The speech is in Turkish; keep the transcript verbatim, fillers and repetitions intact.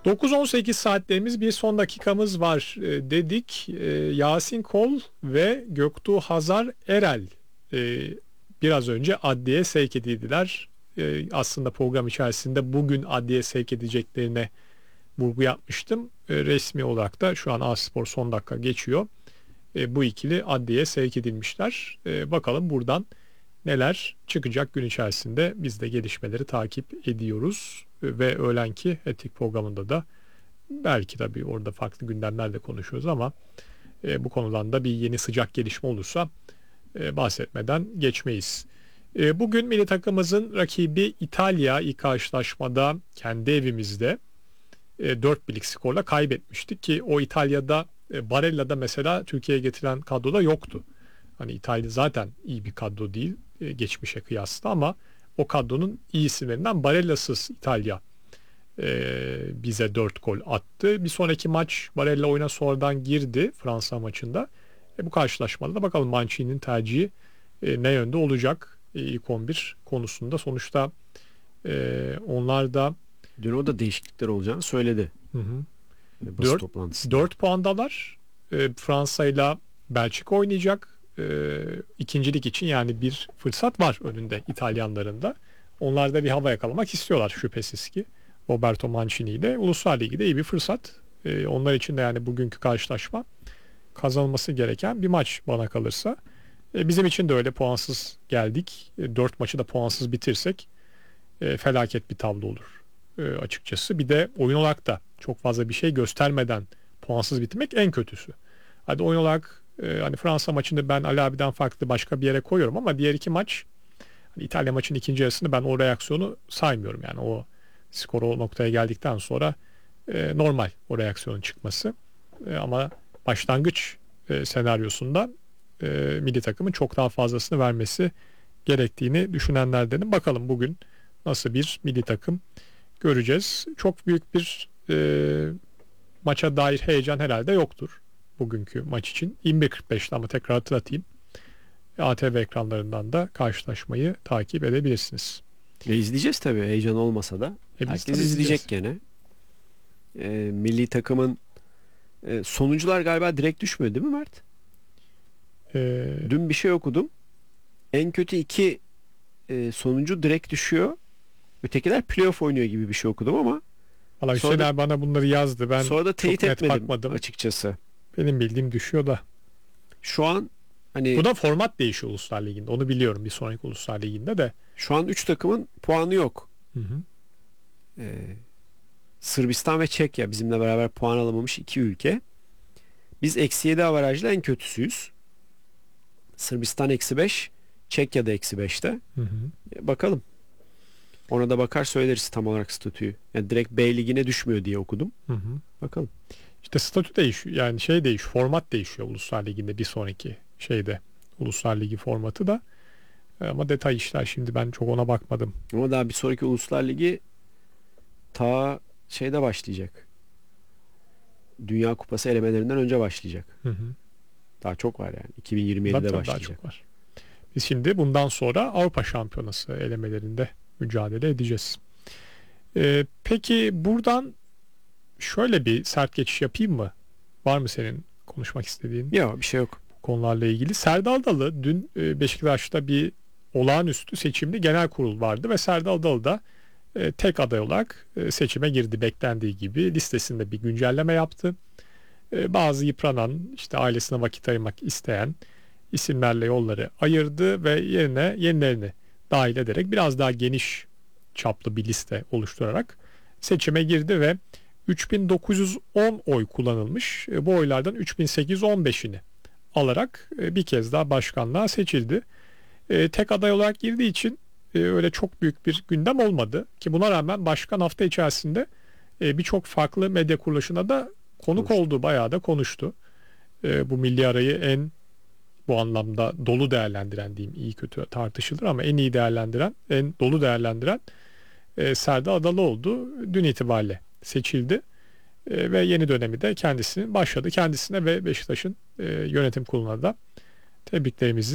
dokuz on sekiz saatlerimiz, bir son dakikamız var e, dedik. E, Yasin Kol ve Göktuğ Hazar Erel e, biraz önce adliyeye sevk edildiler. E, aslında program içerisinde bugün adliyeye sevk edeceklerine vurgu yapmıştım. E, resmi olarak da şu an A-Spor son dakika geçiyor. E, bu ikili adliyeye sevk edilmişler. E, bakalım buradan neler çıkacak gün içerisinde, biz de gelişmeleri takip ediyoruz. E, ve öğlenki etik programında da belki tabii orada farklı gündemlerle konuşuyoruz ama e, bu konudan da bir yeni sıcak gelişme olursa e, bahsetmeden geçmeyiz. E, bugün milli takımımızın rakibi İtalya ilk karşılaşmada kendi evimizde e, dört birlik skorla kaybetmiştik ki o İtalya'da e, Barella'da mesela Türkiye'ye getirilen kadroda yoktu. Hani İtalya zaten iyi bir kadro değil e, geçmişe kıyasla, ama o kadronun iyi isimlerinden Barella'sız İtalya e, bize dört gol attı. Bir sonraki maç Barella oyuna sonradan girdi Fransa maçında. E, bu karşılaşmada da bakalım Mancini'nin tercihi e, ne yönde olacak e, ilk on bir konusunda. Sonuçta e, onlar da dün o da değişiklikler olacağını söyledi. Hı hı. Basın dört, toplantısında. dört puandalar. E, Fransa ile Belçika oynayacak. E, ikincilik için yani bir fırsat var önünde İtalyanların da. Onlar da bir hava yakalamak istiyorlar şüphesiz ki. Roberto Mancini ile Uluslar Ligi'de iyi bir fırsat. E, onlar için de yani bugünkü karşılaşma kazanılması gereken bir maç bana kalırsa. E, bizim için de öyle, puansız geldik. E, dört maçı da puansız bitirsek e, felaket bir tablo olur e, açıkçası. Bir de oyun olarak da çok fazla bir şey göstermeden puansız bitirmek en kötüsü. Hadi oyun olarak e, hani Fransa maçını ben Ali abiden farklı başka bir yere koyuyorum ama diğer iki maç, hani İtalya maçının ikinci yarısını ben o reaksiyonu saymıyorum. Yani o skor o noktaya geldikten sonra e, normal o reaksiyonun çıkması. E, ama başlangıç e, senaryosunda e, milli takımın çok daha fazlasını vermesi gerektiğini düşünenlerdenim. Bakalım bugün nasıl bir milli takım göreceğiz. Çok büyük bir e, maça dair heyecan herhalde yoktur bugünkü maç için. yirmi bir kırk beşte ama tekrar hatırlatayım. A T V ekranlarından da karşılaşmayı takip edebilirsiniz. E izleyeceğiz tabii, heyecan olmasa da. E Herkes izleyecek gene. E, milli takımın e, sonuncular galiba direkt düşmüyor değil mi Mert? E, Dün bir şey okudum. En kötü iki e, sonuncu direkt düşüyor. Ötekiler playoff oynuyor gibi bir şey okudum ama Valla Hüseyin abi bana bunları yazdı. Ben sonra da teyit çok net etmedim bakmadım açıkçası. Benim bildiğim düşüyor da. Şu an hani Bu da format değişiyor Uluslar Ligi'nde. Onu biliyorum, bir sonraki Uluslar Ligi'nde de. şu an üç takımın puanı yok. Hı hı. Ee, Sırbistan ve Çekya bizimle beraber puan alamamış iki ülke. Biz eksi yedi avarajla en kötüsüyüz. Sırbistan eksi beş, Çekya da eksi beşte. Hı hı. E, bakalım. Ona da bakar söyleriz tam olarak statüyü. Yani direkt B ligine düşmüyor diye okudum. Hı hı. Bakalım. İşte statü değişiyor. Yani şey değişiyor. Format değişiyor Uluslar Ligi'nde bir sonraki şeyde. Uluslar Ligi formatı da. Ama detay işler, şimdi ben çok ona bakmadım. Ama daha bir sonraki Uluslar Ligi ta şeyde başlayacak. Dünya Kupası elemelerinden önce başlayacak. Hı hı. Daha çok var yani. iki bin yirmi yedide Tabii, tabii, başlayacak. daha çok var. Biz şimdi bundan sonra Avrupa Şampiyonası elemelerinde mücadele edeceğiz. Ee, peki buradan şöyle bir sert geçiş yapayım mı? Var mı senin konuşmak istediğin Yok, bir şey yok. konularla ilgili? Serdal Adalı dün e, Beşiktaş'ta bir olağanüstü seçimli genel kurul vardı ve Serdal Adalı da e, tek aday olarak e, seçime girdi, beklendiği gibi. Listesinde bir güncelleme yaptı. E, bazı yıpranan, işte ailesine vakit ayırmak isteyen isimlerle yolları ayırdı ve yerine yenilerini dahil ederek biraz daha geniş çaplı bir liste oluşturarak seçime girdi ve üç bin dokuz yüz on oy kullanılmış. Bu oylardan üç bin sekiz yüz on beşini alarak bir kez daha başkanlığa seçildi. Tek aday olarak girdiği için öyle çok büyük bir gündem olmadı ki buna rağmen başkan hafta içerisinde birçok farklı medya kuruluşuna da konuk Konuştu. oldu, bayağı da konuştu. Bu milli arayı en bu anlamda dolu değerlendiren diyeyim, iyi kötü tartışılır ama en iyi değerlendiren, en dolu değerlendiren e, Serdal Adalı oldu. Dün itibariyle seçildi e, ve yeni dönemi de kendisinin başladı. Kendisine ve Beşiktaş'ın e, yönetim kuruluna da tebriklerimizi